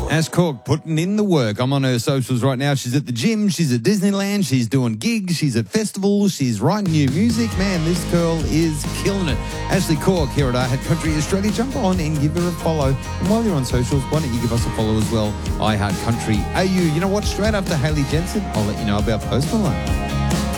Ash Cork putting in the work. I'm on her socials right now. She's at the gym. She's at Disneyland. She's doing gigs. She's at festivals. She's writing new music. Man, this girl is killing it. Ashley Cork here at iHeart Country Australia. Jump on and give her a follow. And while you're on socials, why don't you give us a follow as well? iHeart Country AU. You know what? Straight after Hayley Jensen, I'll let you know about Post Malone.